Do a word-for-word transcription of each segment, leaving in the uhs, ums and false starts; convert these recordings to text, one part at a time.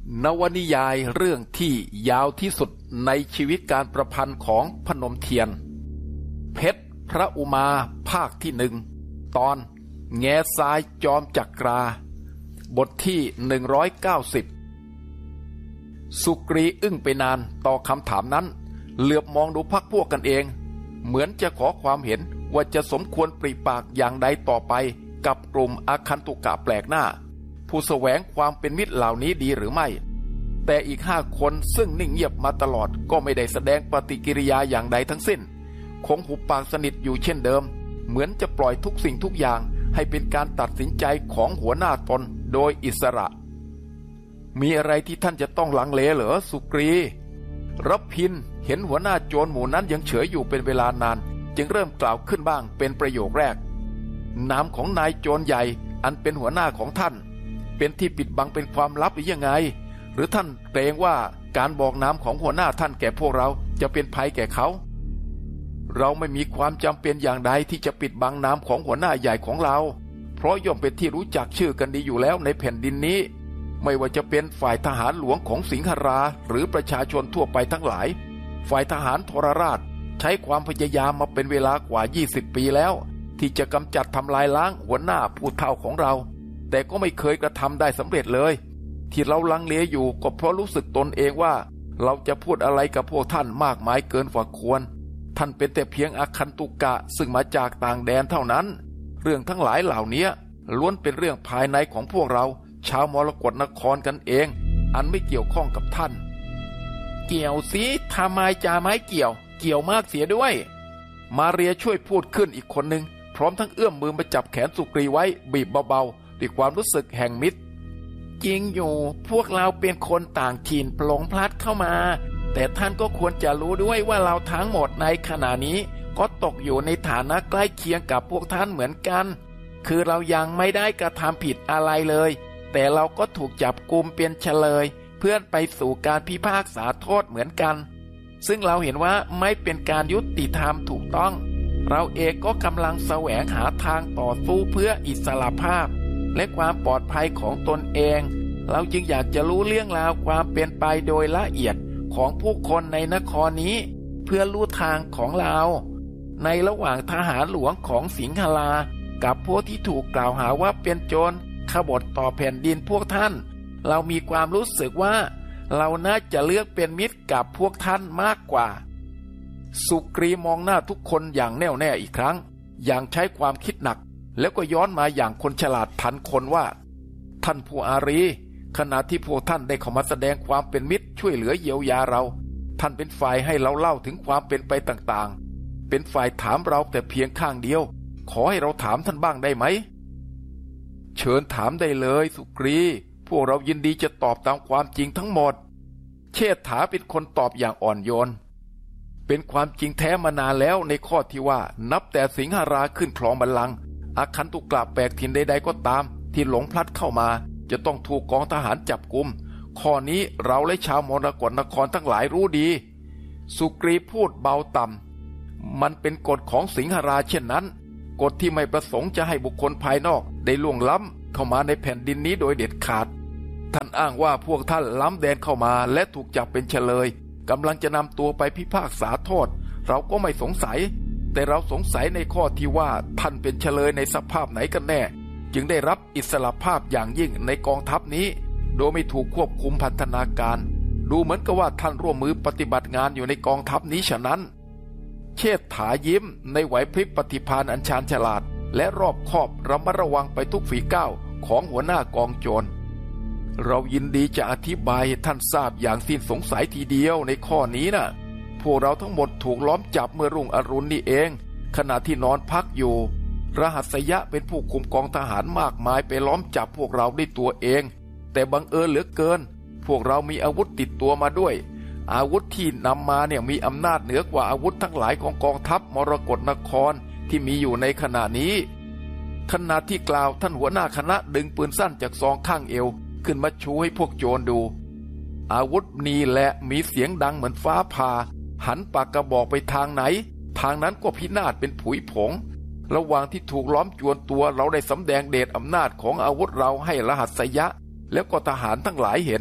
นวนิยายเรื่องที่ยาวที่สุดในชีวิตการประพันธ์ของพนมเทียนเพชรพระอุมาภาคที่หนึ่งตอนแง่ทรายจอมจักราบทที่หนึ่งร้อยเก้าสิบสุกรีอึ้งไปนานต่อคำถามนั้นเหลือบมองดูพรรคพวกกันเองเหมือนจะขอความเห็นว่าจะสมควรปริปากอย่างใดต่อไปกับกลุ่มอาคันตุกะแปลกหน้าผู้แสวงความเป็นมิตรเหล่านี้ดีหรือไม่แต่อีกห้าคนซึ่งนิ่งเงียบมาตลอดก็ไม่ได้แสดงปฏิกิริยาอย่างใดทั้งสิ้นคงหุบปากสนิทอยู่เช่นเดิมเหมือนจะปล่อยทุกสิ่งทุกอย่างให้เป็นการตัดสินใจของหัวหน้าตนโดยอิสระมีอะไรที่ท่านจะต้องลังเลเหรอสุกรีรับพินเห็นหัวหน้าโจรหมู่นั้นยังเฉยอยู่เป็นเวลานานจึงเริ่มกล่าวขึ้นบ้างเป็นประโยคแรกนามของนายโจรใหญ่อันเป็นหัวหน้าของท่านเป็นที่ปิดบังเป็นความลับหรือยังไงหรือท่านเกรงว่าการบอกนามของหัวหน้าท่านแก่พวกเราจะเป็นภัยแก่เขาเราไม่มีความจำเป็นอย่างใดที่จะปิดบังนามของหัวหน้าใหญ่ของเราเพราะย่อมเป็นที่รู้จักชื่อกันดีอยู่แล้วในแผ่นดินนี้ไม่ว่าจะเป็นฝ่ายทหารหลวงของสิงหราหรือประชาชนทั่วไปทั้งหลายฝ่ายทหารทรราชใช้ความพยายามมาเป็นเวลากว่ายี่สิบปีแล้วที่จะกำจัดทำลายล้างหัวหน้าผู้เฒ่าของเราแต่ก็ไม่เคยกระทำได้สำเร็จเลยที่เราลังเลอยู่ก็เพราะรู้สึกตนเองว่าเราจะพูดอะไรกับพวกท่านมากมายเกินกว่าควรท่านเป็นแต่เพียงอาคันตุกะซึ่งมาจากต่างแดนเท่านั้นเรื่องทั้งหลายเหล่านี้ล้วนเป็นเรื่องภายในของพวกเราชาวมรกตนครกันเองอันไม่เกี่ยวข้องกับท่านเกี่ยวสิทำไมจะไม่เกี่ยวเกี่ยวมากเสียด้วยมาเรียช่วยพูดขึ้นอีกคนหนึ่งพร้อมทั้งเอื้อมมือมาจับแขนสุกรีไว้บีบเบาๆด้วยความรู้สึกแห่งมิตรจริงอยู่พวกเราเป็นคนต่างถิ่นปลงพลัดเข้ามาแต่ท่านก็ควรจะรู้ด้วยว่าเราทั้งหมดในขณะนี้ก็ตกอยู่ในฐานะใกล้เคียงกับพวกท่านเหมือนกันคือเรายังไม่ได้กระทำผิดอะไรเลยแต่เราก็ถูกจับกุมเป็นเฉลยเพื่อไปสู่การพิพากษาโทษเหมือนกันซึ่งเราเห็นว่าไม่เป็นการยุติธรรมถูกต้องเราเองก็กำลังแสวงหาทางต่อสู้เพื่ออิสรภาพและความปลอดภัยของตนเองเราจึงอยากจะรู้เรื่องราวความเป็นไปโดยละเอียดของผู้คนในนครนี้เพื่อรู้ทางของเราในระหว่างทหารหลวงของสิงหรากับพวกที่ถูกกล่าวหาว่าเป็นโจรขบฏต่อแผ่นดินพวกท่านเรามีความรู้สึกว่าเราน่าจะเลือกเป็นมิตรกับพวกท่านมากกว่าสุกรีมองหน้าทุกคนอย่างแน่วแน่อีกครั้งอย่างใช้ความคิดหนักแล้วก็ย้อนมาอย่างคนฉลาดทันคนว่าท่านผู้อารีขณะที่พวกท่านได้เข้ามาแสดงความเป็นมิตรช่วยเหลือเยียวยาเราท่านเป็นฝ่ายให้เราเล่าถึงความเป็นไปต่างๆเป็นฝ่ายถามเราแต่เพียงข้างเดียวขอให้เราถามท่านบ้างได้ไหมเชิญถามได้เลยสุกรีพวกเรายินดีจะตอบตามความจริงทั้งหมดเชษฐาเป็นคนตอบอย่างอ่อนโยนเป็นความจริงแท้มานานแล้วในข้อที่ว่านับแต่สิงหราขึ้นครองบัลลังก์อาคันตุกะแปลกถิ่นใดๆก็ตามที่หลงพลัดเข้ามาจะต้องถูกกองทหารจับกุมข้อนี้เราและชาวมรกตนครทั้งหลายรู้ดีสุกรีพูดเบาต่ำมันเป็นกฎของสิงหราเช่นนั้นกฎที่ไม่ประสงค์จะให้บุคคลภายนอกได้ล่วงล้ำเข้ามาในแผ่นดินนี้โดยเด็ดขาดท่านอ้างว่าพวกท่านล้ำแดนเข้ามาและถูกจับเป็นเฉลยกำลังจะนำตัวไปพิพากษาโทษเราก็ไม่สงสัยแต่เราสงสัยในข้อที่ว่าท่านเป็นเฉลยในสภาพไหนกันแน่จึงได้รับอิสรภาพอย่างยิ่งในกองทัพนี้โดยไม่ถูกควบคุมพันธนาการดูเหมือนกับว่าท่านร่วมมือปฏิบัติงานอยู่ในกองทัพนี้ฉะนั้นเชษฐายิ้มในไหวพริบปฏิภาณอันชาญฉลาดและรอบคอบระมัดระวังไปทุกฝีก้าวของหัวหน้ากองโจรเรายินดีจะอธิบายให้ท่านทราบอย่างสิ้นสงสัยทีเดียวในข้อนี้นะพวกเราทั้งหมดถูกล้อมจับเมื่อรุ่งอรุณนี่เองขณะที่นอนพักอยู่รหัสยะเป็นผู้คุมกองทหารมากมายไปล้อมจับพวกเราด้วยตัวเองแต่บังเอิญเหลือเกินพวกเรามีอาวุธติดตัวมาด้วยอาวุธที่นำมาเนี่ยมีอำนาจเหนือกว่าอาวุธทั้งหลายของกองทัพมรกตนครที่มีอยู่ในขณะนี้ขณะที่กล่าวท่านหัวหน้าคณะดึงปืนสั้นจากซองข้างเอวขึ้นมาชูให้พวกโจรดูอาวุธนี้แหละมีเสียงดังเหมือนฟ้าผ่าหันปากกระบอกไปทางไหนทางนั้นก็พินาศเป็นผุยผงระหว่างที่ถูกล้อมจวนตัวเราได้สำแดงเดชอำนาจของอาวุธเราให้รหัสยะแล้วก็ทหารทั้งหลายเห็น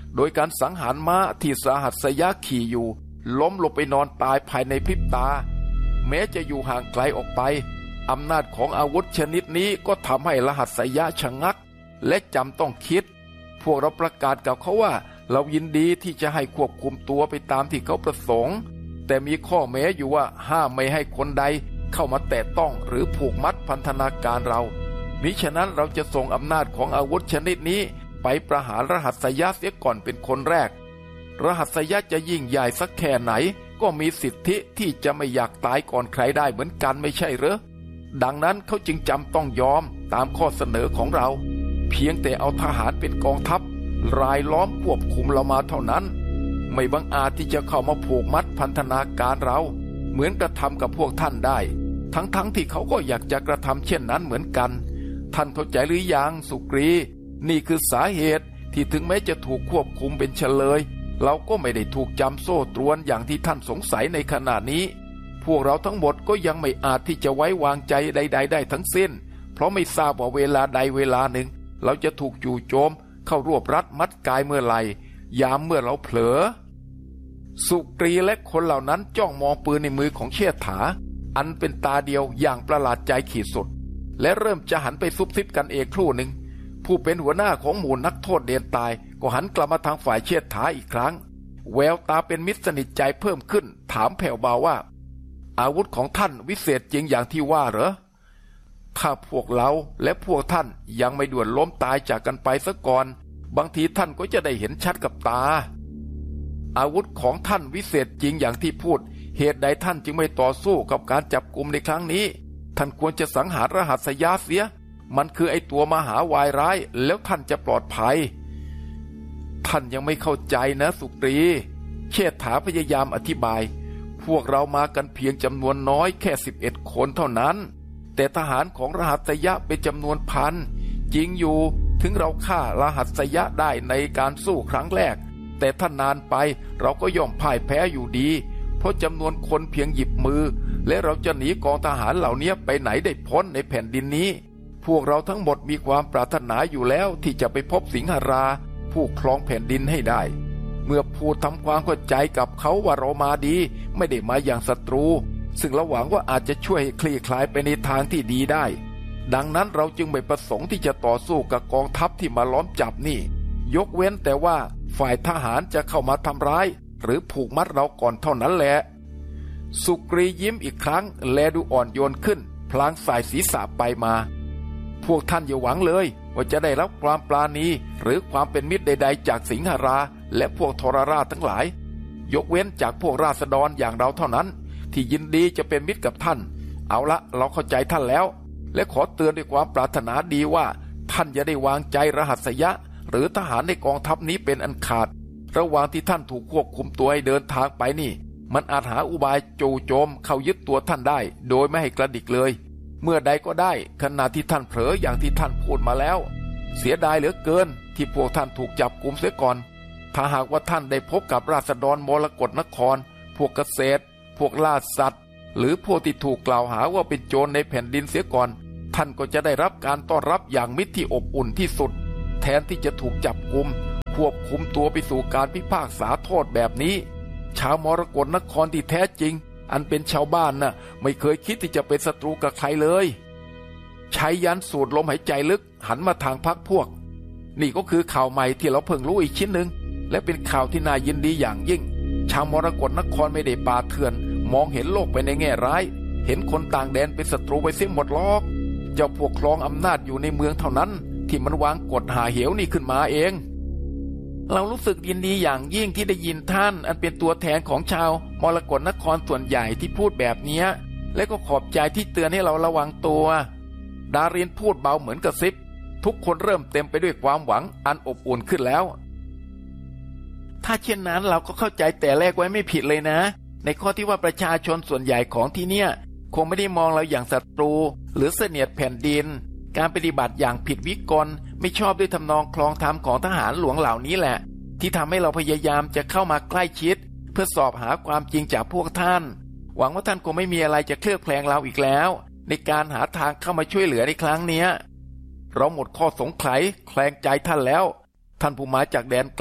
โดยการสังหารม้าที่สหัสยะขี่อยู่ล้มลงไปนอนตายภายในพริบตาแม้จะอยู่ห่างไกลออกไปอำนาจของอาวุธชนิดนี้ก็ทำให้รหัสยะชะงักและจำต้องคิดพวกเราประกาศกับเขาว่าเรายินดีที่จะให้ควบคุมตัวไปตามที่เขาประสงค์แต่มีข้อแม้อยู่ว่าห้ามไม่ให้คนใดเข้ามาแตะต้องหรือผูกมัดพันธนาการเรามิฉะนั้นเราจะส่งอำนาจของอาวุธชนิดนี้ไปประหารรหัสยะเสียก่อนเป็นคนแรกรหัสยะจะยิ่งใหญ่สักแค่ไหนก็มีสิทธิที่จะไม่อยากตายก่อนใครได้เหมือนกันไม่ใช่เหรอดังนั้นเขาจึงจำต้องยอมตามข้อเสนอของเราเพียงแต่เอาทหารเป็นกองทัพรายล้อมควบคุมเรามาเท่านั้นไม่บังอาจที่จะเข้ามาผูกมัดพันธนาการเราเหมือนกระทำกับพวกท่านได้ทั้งๆ ท, ที่เขาก็อยากจะกระทำเช่นนั้นเหมือนกันท่านเข้าใจหรือยังสุกรีนี่คือสาเหตุที่ถึงแม้จะถูกควบคุมเป็นเฉลยเราก็ไม่ได้ถูกจำโซ่ตรวนอย่างที่ท่านสงสัยในขณะนี้พวกเราทั้งหมดก็ยังไม่อาจที่จะไว้วางใจใดๆได้ทั้งสิ้นเพราะไม่ทราบว่าเวลาใดเวลาหนึ่งเราจะถูกจู่โจมเข้ารวบรัดมัดกายเมื่อไหร่ยามเมื่อเราเผลอสุกรีและคนเหล่านั้นจ้องมองปืนในมือของเชษฐาอันเป็นตาเดียวอย่างประหลาดใจขีดสุดและเริ่มจะหันไปซุบซิบกันเองครู่หนึ่งผู้เป็นหัวหน้าของหมู่นักโทษเดนตายก็หันกลับมาทางฝ่ายเชษฐาอีกครั้งแววตาเป็นมิตรสนิทใจเพิ่มขึ้นถามแผ่วเบาว่าอาวุธของท่านวิเศษจริงอย่างที่ว่าเหรอถ้าพวกเราและพวกท่านยังไม่ด่วนล้มตายจากกันไปซะก่อนบางทีท่านก็จะได้เห็นชัดกับตาอาวุธของท่านวิเศษจริงอย่างที่พูดเหตุใดท่านจึงไม่ต่อสู้กับการจับกุมในครั้งนี้ท่านควรจะสังหารรหัสยะเสียมันคือไอตัวมหาวายร้ายแล้วท่านจะปลอดภัยท่านยังไม่เข้าใจนะสุกรีเชษฐาพยายามอธิบายพวกเรามากันเพียงจำนวนน้อยแค่สิบเอ็ดคนเท่านั้นแต่ทหารของรหัสยะเป็นจำนวนพันจริงอยู่ถึงเราฆ่ารหัสยะได้ในการสู้ครั้งแรกแต่ถ้านานไปเราก็ย่อมพ่ายแพ้อยู่ดีเพราะจำนวนคนเพียงหยิบมือและเราจะหนีกองทหารเหล่านี้ไปไหนได้พ้นในแผ่นดินนี้พวกเราทั้งหมดมีความปรารถนาอยู่แล้วที่จะไปพบสิงหราผู้ครองแผ่นดินให้ได้เมื่อพูดทำความเข้าใจกับเขาว่าเรามาดีไม่ได้มาอย่างศัตรูซึ่งเราหวังว่าอาจจะช่วยให้คลี่คลายไปในทางที่ดีได้ดังนั้นเราจึงไม่ประสงค์ที่จะต่อสู้กับกองทัพที่มาล้อมจับนี่ยกเว้นแต่ว่าฝ่ายทหารจะเข้ามาทำร้ายหรือผูกมัดเราก่อนเท่านั้นแหละสุกรียิ้มอีกครั้งแลดูอ่อนโยนขึ้นพลางสายศีรษะไปมาพวกท่านอย่าหวังเลยว่าจะได้รับความปราณีหรือความเป็นมิตรใดๆจากสิงหราและพวกทรราชทั้งหลายยกเว้นจากพวกราษฎรอย่างเราเท่านั้นที่ยินดีจะเป็นมิตรกับท่านเอาละเราเข้าใจท่านแล้วและขอเตือนด้วยความปรารถนาดีว่าท่านอย่าได้วางใจรหัสยะหรือทหารในกองทัพนี้เป็นอันขาดระหว่างที่ท่านถูกควบคุมตัวให้เดินทางไปนี่มันอาจหาอุบายจู่โจมเข้ายึดตัวท่านได้โดยไม่ให้กระดิกเลยเมื่อใดก็ได้ขณะที่ท่านเผลออย่างที่ท่านพูดมาแล้วเสียดายเหลือเกินที่พวกท่านถูกจับกุมเสียก่อนถ้าหากว่าท่านได้พบกับราษฎรมรกตนครพวกเกษตรพวกล่าสัตว์หรือพวกที่ถูกกล่าวหาว่าเป็นโจรในแผ่นดินเสียก่อนท่านก็จะได้รับการต้อนรับอย่างมิตรที่อบอุ่นที่สุดแทนที่จะถูกจับกุมควบคุมตัวไปสู่การพิพากษาโทษแบบนี้ชาวมรกตนครที่แท้จริงอันเป็นชาวบ้านน่ะไม่เคยคิดที่จะเป็นศัตรูกับใครเลยชัยยันสูดลมหายใจลึกหันมาทางพรรคพวกนี่ก็คือข่าวใหม่ที่เราเพิ่งรู้อีกชิ้นหนึ่งและเป็นข่าวที่น่ายินดีอย่างยิ่งชาวมรกตนครไม่ได้ป่าเถื่อนมองเห็นโลกไปในแง่ร้ายเห็นคนต่างแดนเป็นศัตรูไปเสียหมดล้อกเจ้าพวกครองอำนาจอยู่ในเมืองเท่านั้นที่มันวางกฎหาเหวนี่ขึ้นมาเองเรารู้สึกยินดีอย่างยิ่งที่ได้ยินท่านอันเป็นตัวแทนของชาวมรกตนครส่วนใหญ่ที่พูดแบบนี้และก็ขอบใจที่เตือนให้เราระวังตัวดารินพูดเบาเหมือนกระซิบทุกคนเริ่มเต็มไปด้วยความหวังอันอบอุ่นขึ้นแล้วถ้าเช่นนั้นเราก็เข้าใจแต่แรกไว้ไม่ผิดเลยนะในข้อที่ว่าประชาชนส่วนใหญ่ของที่เนี่ยคงไม่ได้มองเราอย่างศัตรูหรือเสนียดแผ่นดินการปฏิบัติอย่างผิดวิกลไม่ชอบด้วยทำนองคลองธรรมของทหารหลวงเหล่านี้แหละที่ทำให้เราพยายามจะเข้ามาใกล้ชิดเพื่อสอบหาความจริงจากพวกท่านหวังว่าท่านคงไม่มีอะไรจะเคลือบแคลงเราอีกแล้วในการหาทางเข้ามาช่วยเหลือในครั้งนี้เราหมดข้อสงสัยแคลงใจท่านแล้วท่านผู้มาจากแดนไกล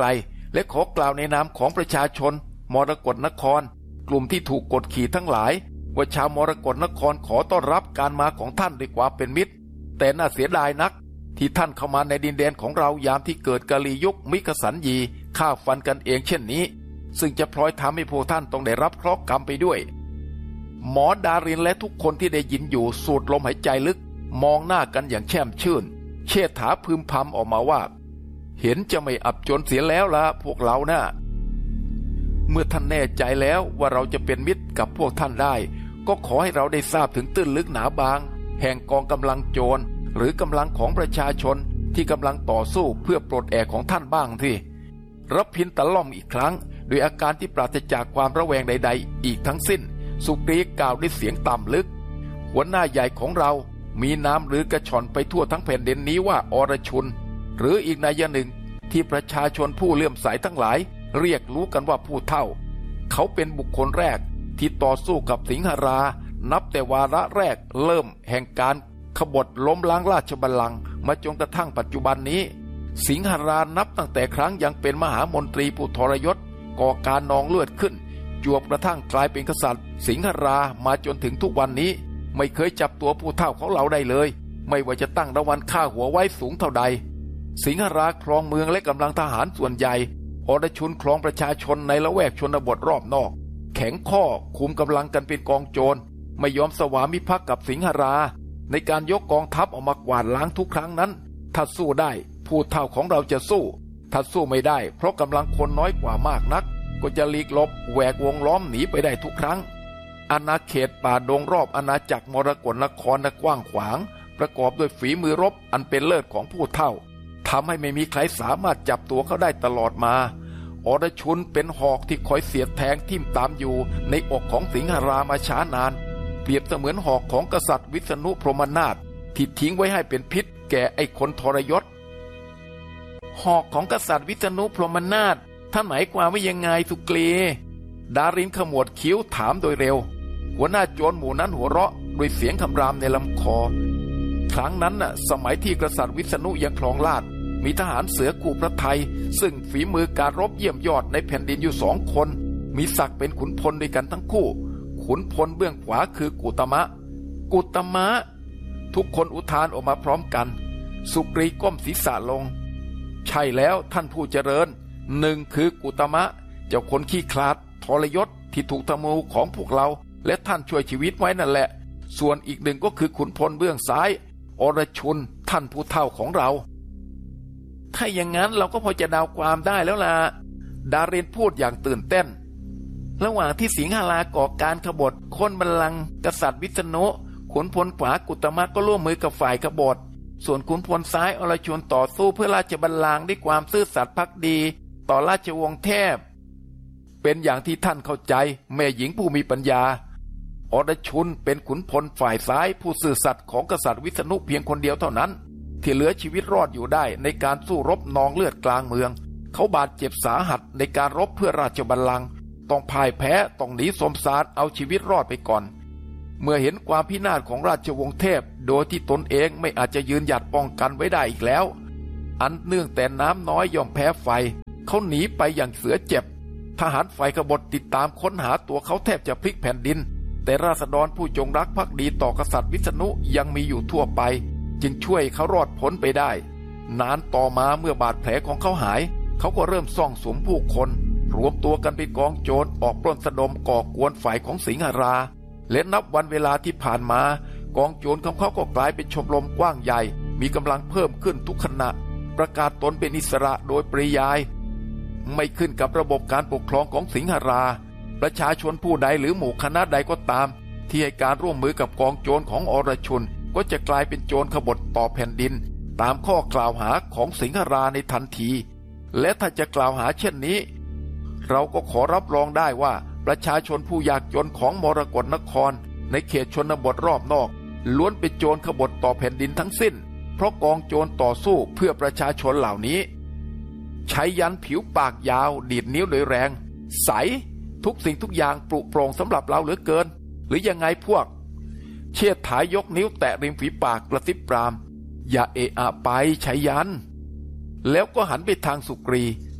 และขอกล่าวในนามของประชาชนมรกตนครกลุ่มที่ถูกกดขี่ทั้งหลายว่าชาวมรกตนครขอต้อนรับการมาของท่านด้วยความเป็นมิตรแต่น่าเสียดายนักที่ท่านเข้ามาในดินแดนของเรายามที่เกิดกาลียุคมิคสัญญีฆ่าฟันกันเองเช่นนี้ซึ่งจะพลอยทำให้พวกท่านต้องได้รับเคราะห์กรรมไปด้วยหมอดารินและทุกคนที่ได้ยินอยู่สูดลมหายใจลึกมองหน้ากันอย่างแช่มชื่นเชษฐาพึมพำออกมาว่าเห็นจะไม่อับจนเสียแล้วล่ะพวกเรานะ่ะเมื่อท่านแน่ใจแล้วว่าเราจะเป็นมิตรกับพวกท่านได้ก็ขอให้เราได้ทราบถึงตื้นลึกหนาบางแห่งกองกำลังโจรหรือกำลังของประชาชนที่กำลังต่อสู้เพื่อปลดแอกของท่านบ้างที่รพินตะล่อมอีกครั้งโดยอาการที่ปราศจากความระแวงใดๆอีกทั้งสิ้นสุกรีกล่าวด้วยเสียงต่ำลึกหัวหน้าใหญ่ของเรามีนามหรือกระชอนไปทั่วทั้งแผ่นดินนี้ว่าอรชุนหรืออีกนัยหนึ่งที่ประชาชนผู้เลื่อมใสทั้งหลายเรียกรู้กันว่าผู้เฒ่าเขาเป็นบุคคลแรกที่ต่อสู้กับสิงหรานับแต่วาระแรกเริ่มแห่งการขบฏล้มล้างราชบัลลังก์มาจนกระทั่งปัจจุบันนี้สิงหรานับตั้งแต่ครั้งยังเป็นมหามนตรีผู้ทรยศก่อการนองเลือดขึ้นจวบกระทั่งกลายเป็นกษัตริย์สิงหรามาจนถึงทุกวันนี้ไม่เคยจับตัวผู้เฒ่าของเราได้เลยไม่ว่าจะตั้งรางวัลค่าหัวไว้สูงเท่าใดสิงหราครองเมืองและกำลังทหารส่วนใหญ่อรชุนครองประชาชนในละแวกชนบทรอบนอกแข็งข้อคุมกำลังกันเป็นกองโจรไม่ยอมสวามิภักดิ์กับสิงหราในการยกกองทัพออกมากวาดล้างทุกครั้งนั้นถ้าสู้ได้ผู้เฒ่าของเราจะสู้ถ้าสู้ไม่ได้เพราะกำลังคนน้อยกว่ามากนักก็จะหลีกหลบแหวกวงล้อมหนีไปได้ทุกครั้งอาณาเขตป่าดงรอบอาณาจักรมรกตนครกว้างขวางประกอบด้วยฝีมือรบอันเป็นเลิศของผู้เฒ่าทำให้ไม่มีใครสามารถจับตัวเขาได้ตลอดมาอรชุนเป็นหอกที่คอยเสียดแทงทิ่มตามอยู่ในอกของสิงหรามาช้านานเปรียบเสมือนหอกของกษัตริย์วิษณุพรหมนาถที่ทิ้งไว้ให้เป็นพิษแก่ไอ้คนทรยศหอกของกษัตริย์วิษณุพรหมนาถท่านหมายความว่ายังไงสุกรีดารินขมวดคิ้วถามโดยเร็วหัวหน้าโจรหมู่นั้นหัวเราะด้วยเสียงคำรามในลำคอครั้งนั้นน่ะสมัยที่กษัตริย์วิษณุยังครองราชย์มีทหารเสือกูพระไทยซึ่งฝีมือการรบเยี่ยมยอดในแผ่นดินอยู่สองคนมีศักดิ์เป็นขุนพลด้วยกันทั้งคู่ขุนพลเบื้องขวาคือกุตมะกุตมะทุกคนอุทานออกมาพร้อมกันสุกรีก้มศีรษะลงใช่แล้วท่านผู้เจริญหนึ่งคือกุตมะเจ้าคนขี้คลาดทรยศที่ถูกธนูของพวกเราและท่านช่วยชีวิตไว้นั่นแหละส่วนอีกหนึ่งก็คือขุนพลเบื้องซ้ายอรชุนท่านผู้เฒ่าของเราถ้าอย่างนั้นเราก็พอจะเดาความได้แล้วล่ะดารินพูดอย่างตื่นเต้นระหว่างที่สิงหราก่อการขบฏค้นบัลลังก์กษัตริย์วิษณุขุนพลขวากุตมะก็ร่วมมือกับฝ่ายขบฏส่วนขุนพลซ้ายอรชุนต่อสู้เพื่อราชบัลลังก์ด้วยความซื่อสัตย์ภักดีต่อราชวงศ์เทพเป็นอย่างที่ท่านเข้าใจแม่หญิงผู้มีปัญญาอรชุนเป็นขุนพลฝ่ายซ้ายผู้ซื่อสัตย์ของกษัตริย์วิษณุเพียงคนเดียวเท่านั้นที่เหลือชีวิตรอดอยู่ได้ในการสู้รบนองเลือดกลางเมืองเขาบาดเจ็บสาหัสในการรบเพื่อราชบัลลังก์ต้องพ่ายแพ้ต้องหนีสมสารเอาชีวิตรอดไปก่อนเมื่อเห็นความพินาศของราชวงศ์เทพโดยที่ตนเองไม่อาจจะยืนหยัดป้องกันไว้ได้อีกแล้วอันเนื่องแต่น้ำน้อยย่อมแพ้ไฟเขาหนีไปอย่างเสือเจ็บทหารฝ่ายกบฏติดตามค้นหาตัวเขาแทบจะพลิกแผ่นดินแต่ราษฎรผู้จงรักภักดีต่อกษัตริย์วิษณุยังมีอยู่ทั่วไปจึงช่วยเขารอดพ้นไปได้นานต่อมาเมื่อบาดแผลของเขาหายเขาก็เริ่มซ่องสุมผู้คนรวมตัวกันเป็นกองโจรออกปล้นสะดมก่อกวนฝ่ายของสิงหราและนับวันเวลาที่ผ่านมากองโจรของเขาก็กลายเป็นชมรมกว้างใหญ่มีกำลังเพิ่มขึ้นทุกขณะประกาศตนเป็นอิสระโดยปริยายไม่ขึ้นกับระบบการปกครองของสิงหราประชาชนผู้ใดหรือหมู่คณะใดก็ตามที่ให้การร่วมมือกับกองโจรของอรชุนก็จะกลายเป็นโจรขบฏต่อแผ่นดินตามข้อกล่าวหาของสิงหราในทันทีและถ้าจะกล่าวหาเช่นนี้เราก็ขอรับรองได้ว่าประชาชนผู้ยากจนของมรกตนครในเขตชนบทรอบนอกล้วนเป็นโจรขบฏต่อแผ่นดินทั้งสิ้นเพราะกองโจรต่อสู้เพื่อประชาชนเหล่านี้ใช้ยันผิวปากยาวดีดนิ้วโดยแรงใสทุกสิ่งทุกอย่างปลุกโปร่งสำหรับเราเหลือเกินหรือยังไงพวกเชิดถายยกนิ้วแตะริมฝีปากกระซิบปรามอย่าเอะอะไปใช้ยันแล้วก็หันไปทางสุกรี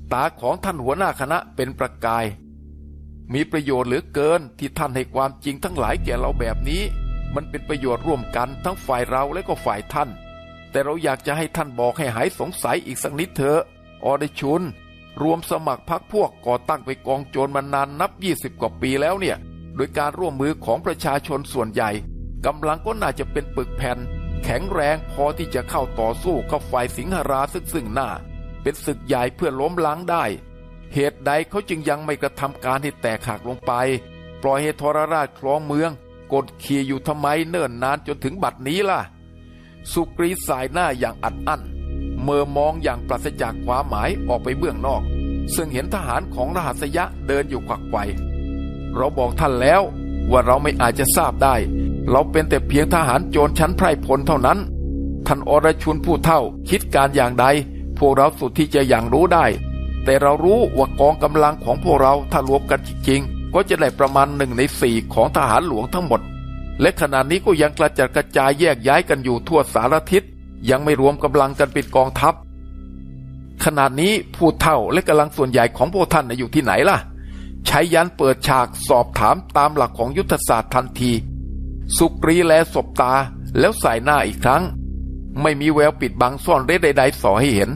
ตาของท่านหัวหน้าคณะเป็นประกายมีประโยชน์เหลือเกินที่ท่านให้ความจริงทั้งหลายแก่เราแบบนี้มันเป็นประโยชน์ร่วมกันทั้งฝ่ายเราและก็ฝ่ายท่านแต่เราอยากจะให้ท่านบอกให้หายสงสัยอีกสักนิดเถอะอรชุนรวมสมัครพรรคพวกก่อตั้งไปกองโจรมานานนับยี่สิบกว่าปีแล้วเนี่ยโดยการร่วมมือของประชาชนส่วนใหญ่กำลังก็น่าจะเป็นปึกแผ่นแข็งแรงพอที่จะเข้าต่อสู้กับฝ่ายสิงหราซึ่งซึ่งหน้าเป็นศึกใหญ่เพื่อล้มล้างได้เหตุใดเขาจึงยังไม่กระทำการให้แตกหักลงไปปล่อยให้ทรราชครองเมืองกดขี่อยู่ทำไมเนิ่นนานจนถึงบัดนี้ล่ะสุกรีสายหน้าอย่างอัดอั้นเมื่อมองอย่างปราศจากความหมายออกไปเบื้องนอกซึ่งเห็นทหารของรหัสยะเดินอยู่ขวักไขว่เราบอกท่านแล้วว่าเราไม่อาจจะทราบได้เราเป็นแต่เพียงทหารโจรชั้นไพร่พลเท่านั้นท่านอรชุนผู้เฒ่าคิดการอย่างใดพวกเราสุดที่จะอย่างรู้ได้แต่เรารู้ว่ากองกำลังของพวกเราถ้ารวมกันจริงๆก็จะได้ประมาณหนึ่งในสี่ของทหารหลวงทั้งหมดและขณะนี้ก็ยังกระจัดกระจายแยกย้ายกันอยู่ทั่วสารทิศยังไม่รวมกำลังกันเป็นกองทัพขณะนี้ผู้เฒ่าและกำลังส่วนใหญ่ของพวกท่านอยู่ที่ไหนล่ะใช้ยันเปิดฉากสอบถามตามหลักของยุทธศาสตร์ทันทีสุกรีแลสบตาแล้วสายหน้าอีกครั้งไม่มีแววปิดบังซ่อนเร้นใดๆส่อให้เห็น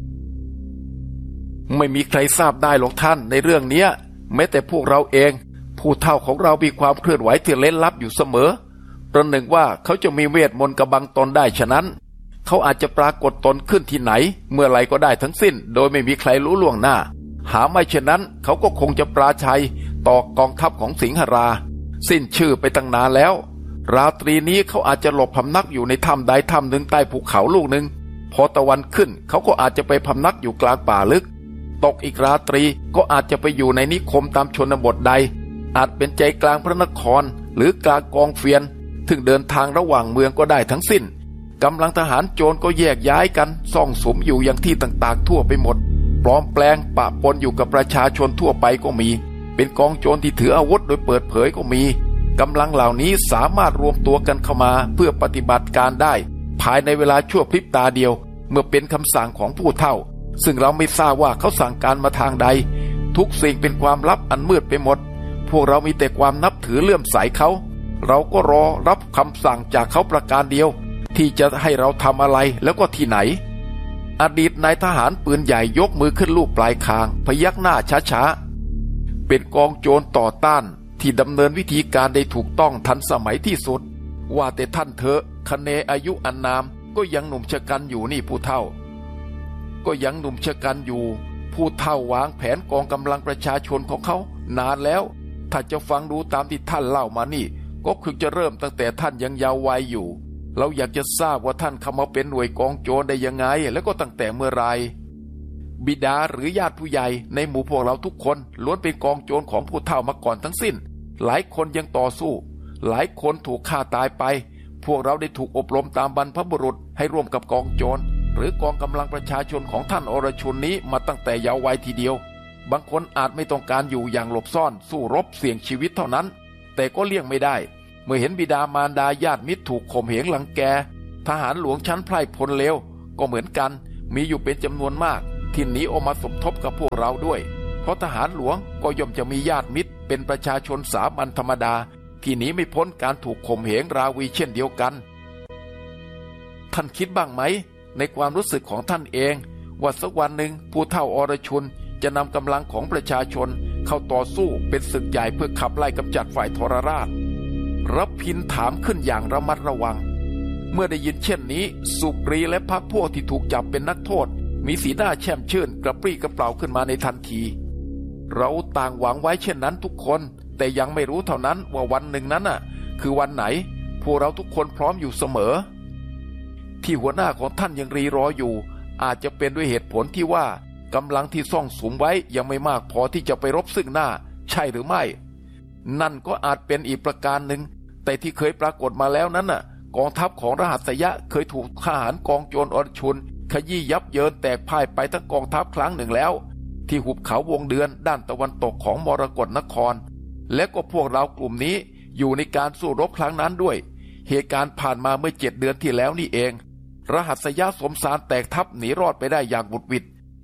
ไม่มีใครทราบได้หรอกท่านในเรื่องนี้แม้แต่พวกเราเองผู้เฒ่าของเรามีความเคลื่อนไหวที่เร้นลับอยู่เสมอประหนึ่งว่าเขาจะมีเวทมนต์กำบังตนได้ฉะนั้นเขาอาจจะปรากฏตนขึ้นที่ไหนเมื่อไรก็ได้ทั้งสิ้นโดยไม่มีใครรู้ล่วงหน้าหาไม่เช่นนั้นเขาก็คงจะปราชัยต่อกองทัพของสิงหราสิ้นชื่อไปตั้งนานแล้วราตรีนี้เขาอาจจะหลบพำนักอยู่ในถ้ำใดถ้ำหนึ่งใต้ภูเขาลูกหนึ่งพอตะวันขึ้นเขาก็อาจจะไปพำนักอยู่กลางป่าลึกตกอีกราตรีก็อาจจะไปอยู่ในนิคมตามชนบทใดอาจเป็นใจกลางพระนครหรือกลางกองเฟียนถึงเดินทางระหว่างเมืองก็ได้ทั้งสิ้นกำลังทหารโจรก็แยกย้ายกันซ่องสุมอยู่อย่างที่ต่างๆทั่วไปหมดปลอมแปลงปะปนอยู่กับประชาชนทั่วไปก็มีเป็นกองโจรที่ถืออาวุธโดยเปิดเผยก็มีกำลังเหล่านี้สามารถรวมตัวกันเข้ามาเพื่อปฏิบัติการได้ภายในเวลาชั่วพริบตาเดียวเมื่อเป็นคำสั่งของผู้เฒ่าซึ่งเราไม่ทราบว่าเขาสั่งการมาทางใดทุกสิ่งเป็นความลับอันมืดไปหมดพวกเรามีแต่ความนับถือเลื่อมใสเขาเราก็รอรับคำสั่งจากเขาประการเดียวที่จะให้เราทำอะไรแล้วก็ที่ไหนอดีตนายทหารปืนใหญ่ยกมือขึ้นลูบปลายคางพยักหน้าช้าๆเป็นกองโจรต่อต้านที่ดำเนินวิธีการได้ถูกต้องทันสมัยที่สุดว่าแต่ท่านเถอะคะเนอายุอันนามก็ยังหนุ่มชะกันอยู่นี่ผู้เฒ่าก็ยังหนุ่มชะกันอยู่ผู้เฒ่าวางแผนกองกำลังประชาชนของเขานานแล้วถ้าจะฟังดูตามที่ท่านเล่ามานี่ก็คือจะเริ่มตั้งแต่ท่านยังเยาว์วัยอยู่เราอยากจะทราบว่าท่านเข้ามาเป็นหน่วยกองโจรได้ยังไงแล้วก็ตั้งแต่เมื่อไรบิดาหรือญาติผู้ใหญ่ในหมู่พวกเราทุกคนล้วนเป็นกองโจรของผู้เฒ่ามาก่อนทั้งสิ้นหลายคนยังต่อสู้หลายคนถูกฆ่าตายไปพวกเราได้ถูกอบรมตามบรรพบุรุษให้ร่วมกับกองโจรหรือกองกำลังประชาชนของท่านอรชุนนี้มาตั้งแต่เยาว์วัยทีเดียวบางคนอาจไม่ต้องการอยู่อย่างหลบซ่อนสู้รบเสี่ยงชีวิตเท่านั้นแต่ก็เลี่ยงไม่ได้เมื่อเห็นบิดามารดาญาติมิตรถูกข่มเหงรังแกทหารหลวงชั้นไพร่พลเลวก็เหมือนกันมีอยู่เป็นจำนวนมากที่หนีออกมาสมทบกับพวกเราด้วยเพราะทหารหลวงก็ย่อมจะมีญาติมิตรเป็นประชาชนสามัญธรรมดาที่หนีไม่พ้นการถูกข่มเหงราวีเช่นเดียวกันท่านคิดบ้างไหมในความรู้สึกของท่านเองว่าสักวันหนึ่งผู้เฒ่าอรชุนจะนำกำลังของประชาชนเข้าต่อสู้เป็นศึกใหญ่เพื่อขับไล่กำจัดฝ่ายทรราชรพินถามขึ้นอย่างระมัดระวังเมื่อได้ยินเช่นนี้สุกรีและพรรคพวกที่ถูกจับเป็นนักโทษมีสีหน้าแช่มชื่นกระปรี้กระเปร่าขึ้นมาในทันทีเราต่างหวังไว้เช่นนั้นทุกคนแต่ยังไม่รู้เท่านั้นว่าวันหนึ่งนั้นน่ะคือวันไหนพวกเราทุกคนพร้อมอยู่เสมอที่หัวหน้าของท่านยังรีรออยู่อาจจะเป็นด้วยเหตุผลที่ว่ากำลังที่ซ่องสุมไว้ยังไม่มากพอที่จะไปรบซึ่งหน้าใช่หรือไม่นั่นก็อาจเป็นอีกประการหนึ่งแต่ที่เคยปรากฏมาแล้วนั้นน่ะกองทัพของรหัสยะเคยถูกทหารกองโจรอรชุนขยี้ยับเยินแตกพ่ายไปทั้งกองทัพครั้งหนึ่งแล้วที่หุบเขาวงเดือนด้านตะวันตกของมรกตนครและก็พวกเรากลุ่มนี้อยู่ในการสู้รบครั้งนั้นด้วยเหตุการณ์ผ่านมาเมื่อเจ็ดเดือนที่แล้วนี่เองรหัสยะสมสารแตกทัพหนีรอดไปได้อย่างบุดวิด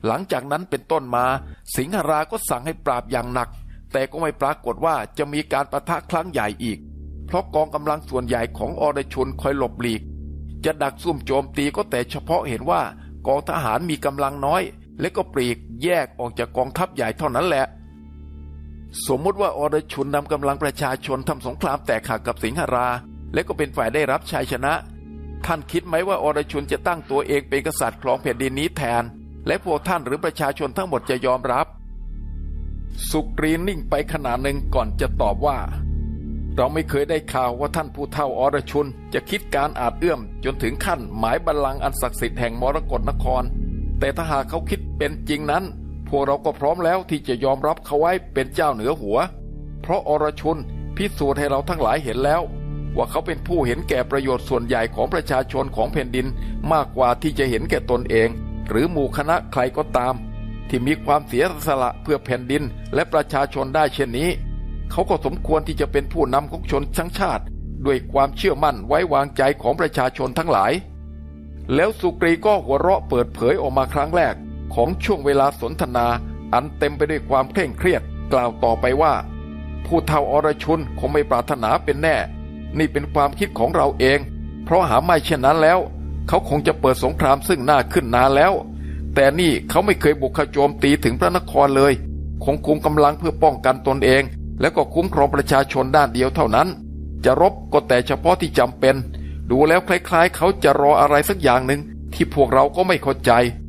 หลังจากนั้นเป็นต้นมาสิงหราก็สั่งให้ปราบอย่างหนักแต่ก็ไม่ปรากฏว่าจะมีการปะทะครั้งใหญ่อีกเพราะกองกำลังส่วนใหญ่ของอรชุนคอยหลบหลีกจะดักซุ่มโจมตีก็แต่เฉพาะเห็นว่ากองทหารมีกำลังน้อยและก็ปลีกแยกออกจากกองทัพใหญ่เท่านั้นแหละสมมติว่าอรชุนนำกำลังประชาชนทำสงครามแตกหักกับสิงหราและก็เป็นฝ่ายได้รับชัยชนะท่านคิดไหมว่าอรชุนจะตั้งตัวเองเป็นกษัตริย์ครองแผ่นดินนี้แทนและพวกท่านหรือประชาชนทั้งหมดจะยอมรับสุกรีนิ่งไปขณะหนึ่งก่อนจะตอบว่าเราไม่เคยได้ข่าวว่าท่านผู้เฒ่าอรชุนจะคิดการอาจเอื้อมจนถึงขั้นหมายบัลลังก์อันศักดิ์สิทธิ์แห่งมรกตนครแต่ถ้าหากเขาคิดเป็นจริงนั้นพวกเราก็พร้อมแล้วที่จะยอมรับเขาไว้เป็นเจ้าเหนือหัวเพราะอรชุนพิสูจน์ให้เราทั้งหลายเห็นแล้วว่าเขาเป็นผู้เห็นแก่ประโยชน์ส่วนใหญ่ของประชาชนของแผ่นดินมากกว่าที่จะเห็นแก่ตนเองหรือหมู่คณะใครก็ตามที่มีความเสียสละเพื่อแผ่นดินและประชาชนได้เช่นนี้เขาก็สมควรที่จะเป็นผู้นำของชนทั้งชาติด้วยความเชื่อมั่นไว้วางใจของประชาชนทั้งหลายแล้วสุกรีก็หัวเราะเปิดเผยออกมาครั้งแรกของช่วงเวลาสนทนาอันเต็มไปด้วยความเคร่งเครียดกล่าวต่อไปว่าผู้เฒ่าอรชุนคงไม่ปรารถนาเป็นแน่นี่เป็นความคิดของเราเองเพราะหาไม่เช่นนั้นแล้วเขาคงจะเปิดสงครามซึ่งหน้าขึ้นนานแล้วแต่นี่เขาไม่เคยบุกเข้าโจมตีถึงพระนครเลยคงคุมกำลังเพื่อป้องกันตนเองแล้วก็คุ้มครองประชาชนด้านเดียวเท่านั้นจะรบก็แต่เฉพาะที่จำเป็นดูแล้วคล้ายๆเขาจะรออะไรสักอย่างหนึ่งที่พวกเราก็ไม่เข้าใจ